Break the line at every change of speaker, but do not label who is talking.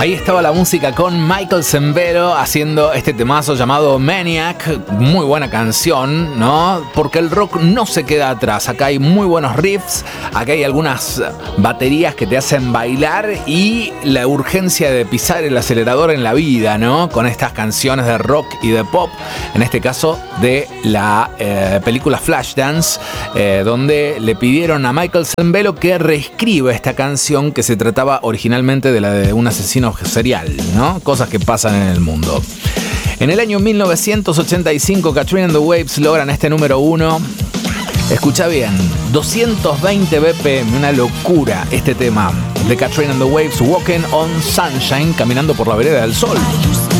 Ahí estaba la música con Michael Sembello haciendo este temazo llamado Maniac. Muy buena canción, ¿no? Porque el rock no se queda atrás. Acá hay muy buenos riffs, acá hay algunas baterías que te hacen bailar y la urgencia de pisar el acelerador en la vida, ¿no? Con estas canciones de rock y de pop, en este caso de la película Flashdance, donde le pidieron a Michael Sembello que reescriba esta canción que se trataba originalmente de la de un asesino serial, ¿no? Cosas que pasan en el mundo. En el año 1985, Katrina and the Waves logran este número 1. Escucha bien, 220 BPM, una locura este tema de Katrina and the Waves, Walking on Sunshine, caminando por la vereda del sol.